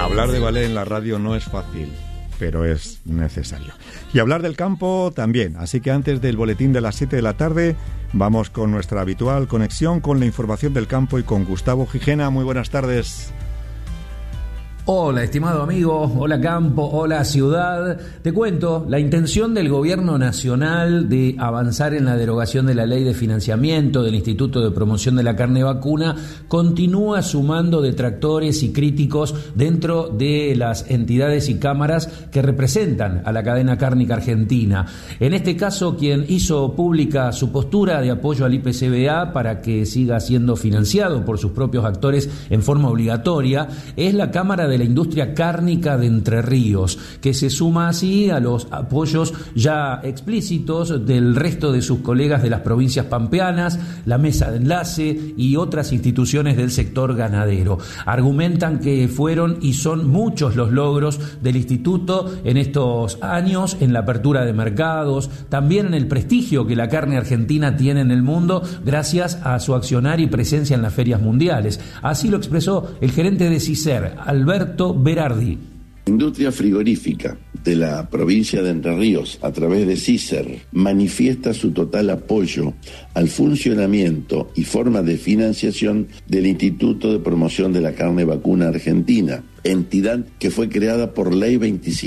Hablar de ballet en la radio no es fácil, pero es necesario. Y hablar del campo también. Así que antes del boletín de las 7 de la tarde, vamos con nuestra habitual conexión con la información del campo y con Gustavo Gijena. Muy buenas tardes. Hola, estimado amigo, hola campo, hola ciudad. Te cuento, la intención del gobierno nacional de avanzar en la derogación de la ley de financiamiento del Instituto de Promoción de la Carne Vacuna continúa sumando detractores y críticos dentro de las entidades y cámaras que representan a la cadena cárnica argentina. En este caso, quien hizo pública su postura de apoyo al IPCBA para que siga siendo financiado por sus propios actores en forma obligatoria es la Cámara de la Industria Cárnica de Entre Ríos, que se suma así a los apoyos ya explícitos del resto de sus colegas de las provincias pampeanas, la Mesa de Enlace y otras instituciones del sector ganadero. Argumentan que fueron y son muchos los logros del instituto en estos años, en la apertura de mercados, también en el prestigio que la carne argentina tiene en el mundo gracias a su accionar y presencia en las ferias mundiales. Así lo expresó el gerente de CICER, Alberto Berardi. La industria frigorífica de la provincia de Entre Ríos, a través de CICER, manifiesta su total apoyo al funcionamiento y forma de financiación del Instituto de Promoción de la Carne Vacuna Argentina, entidad que fue creada por Ley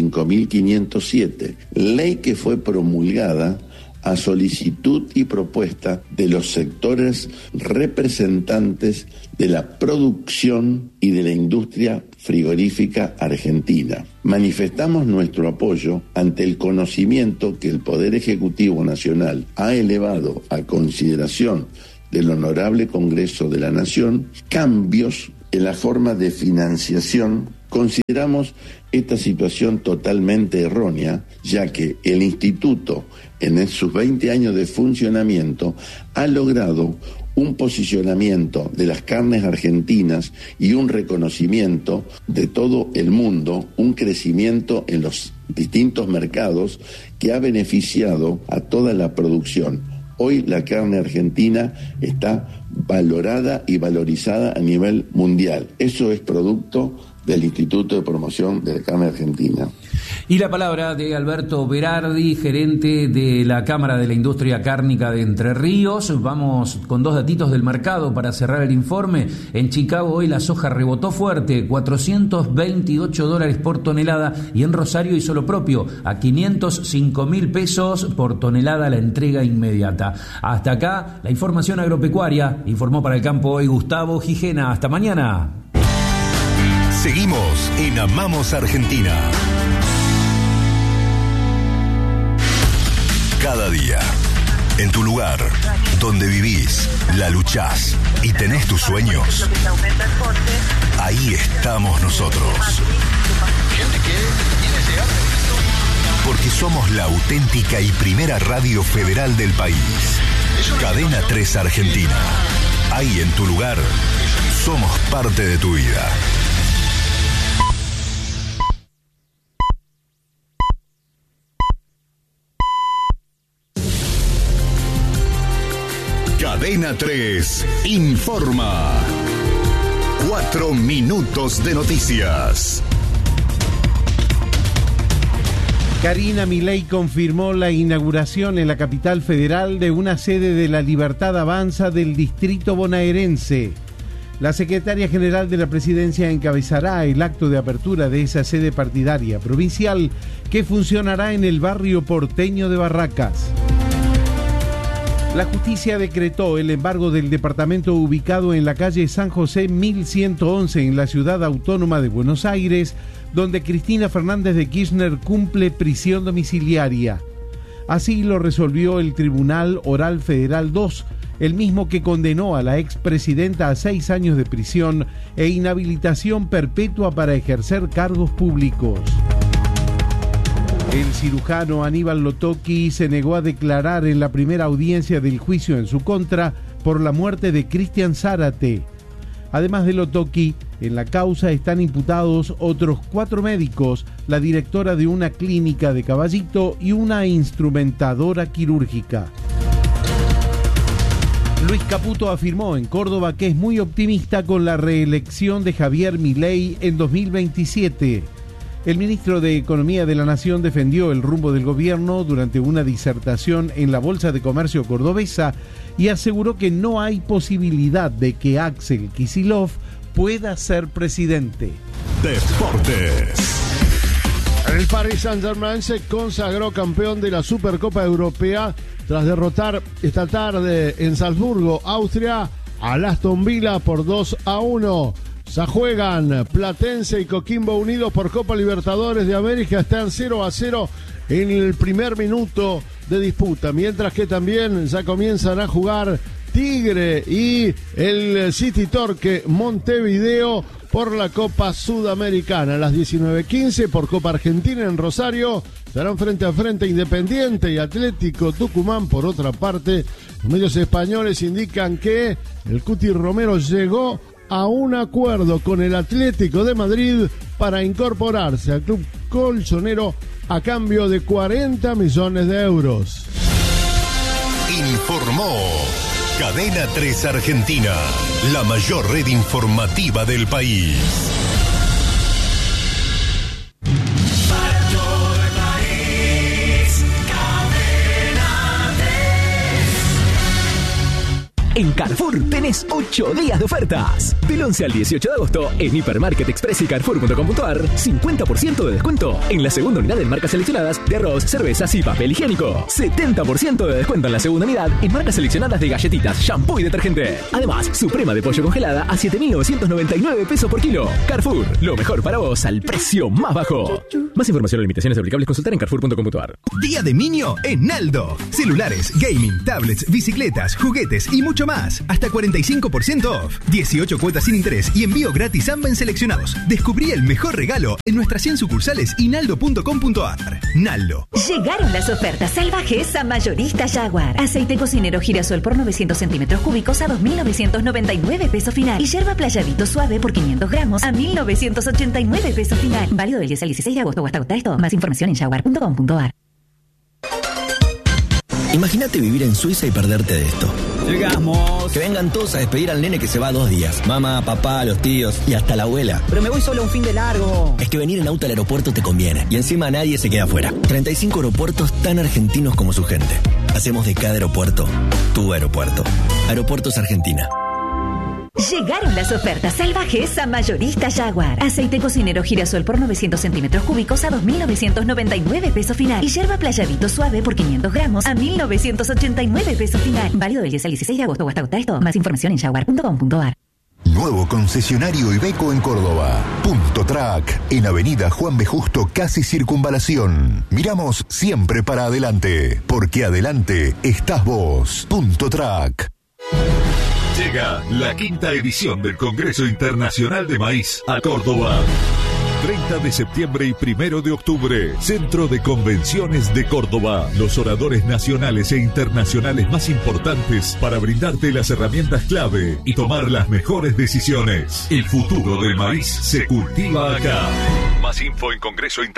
25.507, ley que fue promulgada a solicitud y propuesta de los sectores representantes de la producción y de la industria frigorífica argentina. Manifestamos nuestro apoyo ante el conocimiento que el Poder Ejecutivo Nacional ha elevado a consideración del Honorable Congreso de la Nación cambios en la forma de financiación. Consideramos esta situación totalmente errónea, ya que el Instituto, en sus 20 años de funcionamiento, ha logrado un posicionamiento de las carnes argentinas y un reconocimiento de todo el mundo, un crecimiento en los distintos mercados que ha beneficiado a toda la producción. Hoy la carne argentina está valorada y valorizada a nivel mundial. Eso es producto del Instituto de Promoción de la Carne Argentina. Y la palabra de Alberto Berardi, gerente de la Cámara de la Industria Cárnica de Entre Ríos. Vamos con dos datitos del mercado para cerrar el informe. En Chicago hoy la soja rebotó fuerte, $428 por tonelada, y en Rosario hizo lo propio, a 505.000 pesos por tonelada la entrega inmediata. Hasta acá la información agropecuaria. Informó para el campo hoy Gustavo Gijena. Hasta mañana. Seguimos en Amamos Argentina. Cada día, en tu lugar, donde vivís, la luchás y tenés tus sueños, ahí estamos nosotros. Porque somos la auténtica y primera radio federal del país. Cadena 3 Argentina. Ahí en tu lugar, somos parte de tu vida. Cadena 3 informa. 4 minutos de noticias. Karina Milei confirmó la inauguración en la capital federal de una sede de La Libertad Avanza del distrito bonaerense. La secretaria general de la presidencia encabezará el acto de apertura de esa sede partidaria provincial que funcionará en el barrio porteño de Barracas. La justicia decretó el embargo del departamento ubicado en la calle San José 1111 en la ciudad autónoma de Buenos Aires, donde Cristina Fernández de Kirchner cumple prisión domiciliaria. Así lo resolvió el Tribunal Oral Federal 2, el mismo que condenó a la expresidenta a 6 años de prisión e inhabilitación perpetua para ejercer cargos públicos. El cirujano Aníbal Lotocchi se negó a declarar en la primera audiencia del juicio en su contra por la muerte de Cristian Zárate. Además de Lotocchi, en la causa están imputados otros 4 médicos, la directora de una clínica de Caballito y una instrumentadora quirúrgica. Luis Caputo afirmó en Córdoba que es muy optimista con la reelección de Javier Milei en 2027. El ministro de Economía de la Nación defendió el rumbo del gobierno durante una disertación en la Bolsa de Comercio cordobesa y aseguró que no hay posibilidad de que Axel Kicillof pueda ser presidente. Deportes. El Paris Saint-Germain se consagró campeón de la Supercopa Europea tras derrotar esta tarde en Salzburgo, Austria, al Aston Villa por 2-1. Se juegan Platense y Coquimbo unidos por Copa Libertadores de América. Están 0-0 en el primer minuto de disputa, mientras que también ya comienzan a jugar Tigre y el City Torque Montevideo por la Copa Sudamericana. A las 19:15 por Copa Argentina en Rosario estarán frente a frente Independiente y Atlético Tucumán. Por otra parte, los medios españoles indican que el Cuti Romero llegó a un acuerdo con el Atlético de Madrid para incorporarse al club colchonero a cambio de 40 millones de euros. Informó Cadena 3 Argentina, la mayor red informativa del país. En Carrefour tenés 8 días de ofertas. Del 11 al 18 de agosto, en Hipermarket Express y Carrefour.com.ar, 50% de descuento en la segunda unidad en marcas seleccionadas de arroz, cervezas y papel higiénico. 70% de descuento en la segunda unidad en marcas seleccionadas de galletitas, shampoo y detergente. Además, suprema de pollo congelada a 7.999 pesos por kilo. Carrefour, lo mejor para vos al precio más bajo. Más información o limitaciones aplicables consultar en Carrefour.com.ar. Día de niño en Naldo. Celulares, gaming, tablets, bicicletas, juguetes y mucho más. Hasta 45% off. 18 cuotas sin interés y envío gratis AMBA en seleccionados. Descubrí el mejor regalo en nuestras 100 sucursales y naldo.com.ar. Naldo. Llegaron las ofertas salvajes a Mayorista Jaguar. Aceite cocinero girasol por 900 centímetros cúbicos a 2.999 pesos final. Y yerba playadito suave por 500 gramos a 1.989 pesos final. Válido del 10 al 16 de agosto o hasta agotar esto. Más información en jaguar.com.ar. Imagínate vivir en Suiza y perderte de esto. Llegamos. Que vengan todos a despedir al nene que se va 2 días. Mamá, papá, los tíos y hasta la abuela. Pero me voy solo un fin de largo. Es que venir en auto al aeropuerto te conviene. Y encima nadie se queda afuera. 35 aeropuertos tan argentinos como su gente. Hacemos de cada aeropuerto tu aeropuerto. Aeropuertos Argentina. Llegaron las ofertas salvajes a Mayorista Jaguar. Aceite cocinero girasol por 900 centímetros cúbicos a 2.999 pesos final. Y yerba playadito suave por 500 gramos a 1.989 pesos final. Válido del 10 al 16 de agosto o hasta agotar esto. Más información en jaguar.com.ar. Nuevo concesionario Iveco en Córdoba. Punto Track, en Avenida Juan B. Justo, casi Circunvalación. Miramos siempre para adelante, porque adelante estás vos. Punto Track. Llega la 5ª edición del Congreso Internacional de Maíz a Córdoba. 30 de septiembre y 1 de octubre, Centro de Convenciones de Córdoba. Los oradores nacionales e internacionales más importantes para brindarte las herramientas clave y tomar las mejores decisiones. El futuro del maíz se cultiva acá. Más info en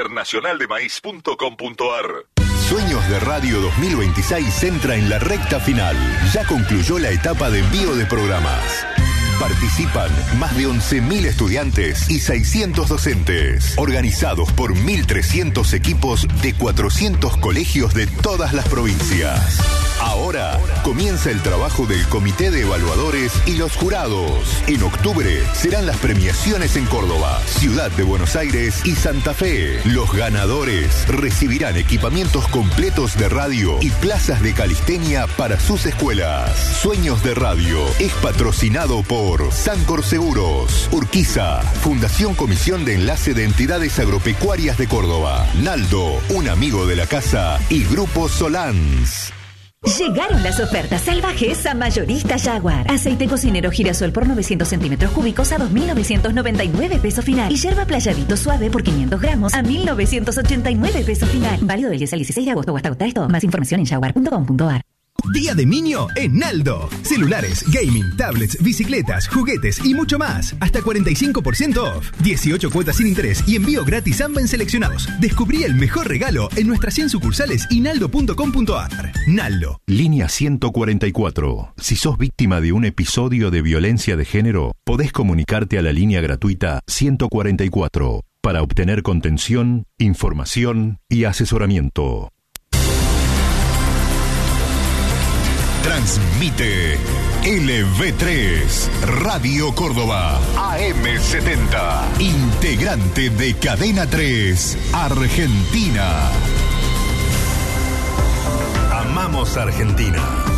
congresointernacionaldemaíz.com.ar. Sueños de Radio 2026 entra en la recta final. Ya concluyó la etapa de envío de programas. Participan más de 11.000 estudiantes y 600 docentes, organizados por 1.300 equipos de 400 colegios de todas las provincias. Ahora comienza el trabajo del Comité de Evaluadores y los jurados. En octubre serán las premiaciones en Córdoba, Ciudad de Buenos Aires y Santa Fe. Los ganadores recibirán equipamientos completos de radio y plazas de calistenia para sus escuelas. Sueños de Radio es patrocinado por Sancor Seguros, Urquiza, Fundación Comisión de Enlace de Entidades Agropecuarias de Córdoba, Naldo, un amigo de la casa y Grupo Solans. Llegaron las ofertas salvajes a Mayorista Jaguar. Aceite cocinero girasol por 900 centímetros cúbicos a 2.999 pesos final. Y yerba playadito suave por 500 gramos a 1.989 pesos final. Válido del 10 al 16 de agosto o hasta agotar esto. Más información en jaguar.com.ar. Día de Niño en Naldo. Celulares, gaming, tablets, bicicletas, juguetes y mucho más. Hasta 45% off. 18 cuotas sin interés y envío gratis AMBA en seleccionados. Descubrí el mejor regalo en nuestras 100 sucursales y naldo.com.ar. Naldo. Línea 144. Si sos víctima de un episodio de violencia de género, podés comunicarte a la línea gratuita 144 para obtener contención, información y asesoramiento. Transmite LV3 Radio Córdoba AM70, integrante de Cadena 3 Argentina. Amamos Argentina.